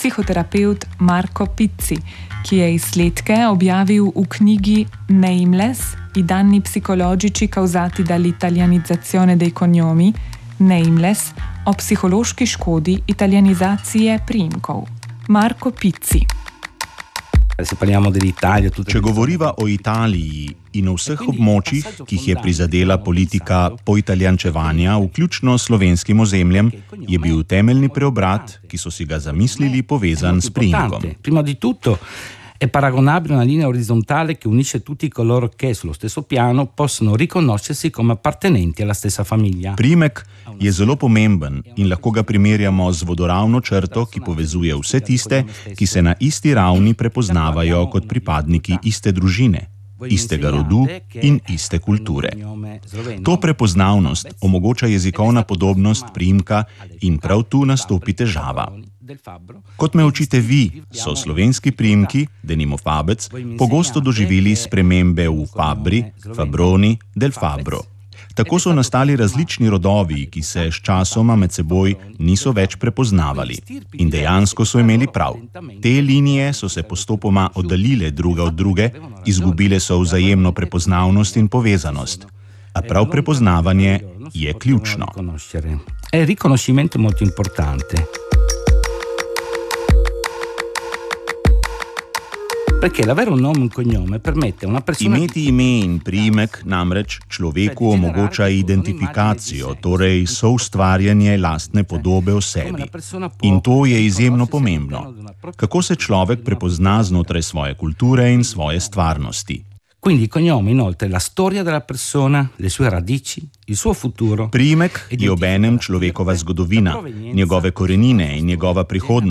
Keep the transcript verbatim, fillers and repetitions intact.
psihoterapevt Marco Pizzi, ki je izsledke objavil v knjigi Nameless, i danni psicologici causati dall'italianizzazione dei cognomi, Nameless, o psihološki škodi italianizacije priimkov. Marco Pizzi. Če govoriva o Italiji in o vseh območjih, ki jih je prizadela politika poitalijančevanja, vključno s slovenskim ozemljem, je bil temeljni preobrat, ki so si ga zamislili, povezan s priimkom. È paragonabile a una linea orizzontale che unisce tutti coloro che sullo stesso piano possono riconoscersi come appartenenti alla stessa famiglia. Priimek je zelo pomemben in lahko ga primerjamo z vodoravno črto, ki povezuje vse tiste, ki se na isti ravni prepoznavajo kot pripadniki iste družine, istega rodu in iste kulture. To prepoznavnost omogoča jezikovna podobnost priimka in prav tu nastopi težava. Kot me učite vi, so slovenski priimki, denimo Fabec, pogosto doživeli spremembe v Fabri, Fabroni, Del Fabro. Tako so nastali različni rodovi, ki se s časoma med seboj niso več prepoznavali. In dejansko so imeli prav. Te linije so se postopoma oddaljile druga od druge, izgubile so vzajemno prepoznavnost in povezanost. A prav prepoznavanje je ključno. È riconoscimento molto importante. Perché l'avere un nome e un cognome permette a una persona... Imeti ime in priimek namreč človeku omogoča identifikacijo, torej soustvarjanje lastne podobe o sebi. In to je izjemno pomembno. Kako se človek prepozna znotraj svoje kulture in svoje stvarnosti. Quindi il cognome inoltre la storia della persona, le sue radici, il suo futuro. Priimek je obenem človekova zgodovina, njegove korenine in njegova prihodnost.